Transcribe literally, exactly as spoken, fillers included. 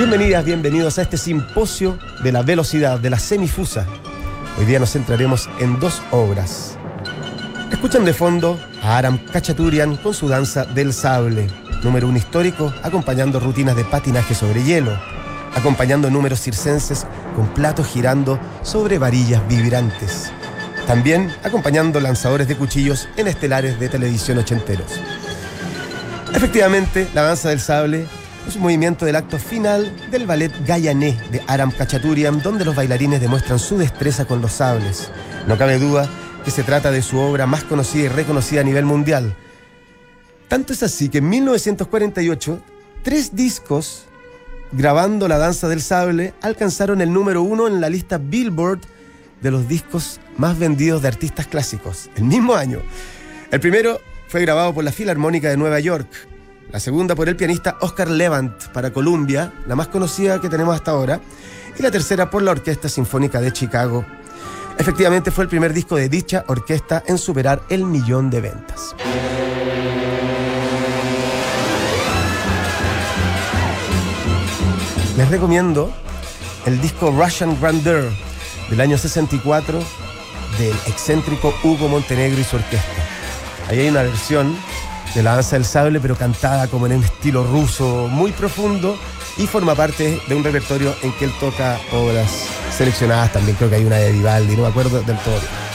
Bienvenidas, bienvenidos a este simposio de la velocidad, de la semifusa. Hoy día nos centraremos en dos obras. Escuchan de fondo a Aram Khachaturian con su danza del sable, número uno histórico, acompañando rutinas de patinaje sobre hielo, acompañando números circenses con platos girando sobre varillas vibrantes. También acompañando lanzadores de cuchillos en estelares de televisión ochenteros. Efectivamente, la danza del sable es un movimiento del acto final del ballet Gaiané de Aram Khachaturian, donde los bailarines demuestran su destreza con los sables. No cabe duda que se trata de su obra más conocida y reconocida a nivel mundial. Tanto es así que en mil novecientos cuarenta y ocho, tres discos grabando la danza del sable alcanzaron el número uno en la lista Billboard de los discos más vendidos de artistas clásicos, el mismo año. El primero fue grabado por la Filarmónica de Nueva York, la segunda por el pianista Oscar Levant para Columbia, la más conocida que tenemos hasta ahora, y la tercera por la Orquesta Sinfónica de Chicago. Efectivamente fue el primer disco de dicha orquesta en superar el millón de ventas. Les recomiendo el disco Russian Grandeur del año sesenta y cuatro del excéntrico Hugo Montenegro y su orquesta. Ahí hay una versión de la danza del sable, pero cantada como en un estilo ruso muy profundo, y forma parte de un repertorio en que él toca obras seleccionadas. También creo que hay una de Vivaldi, no me acuerdo del todo.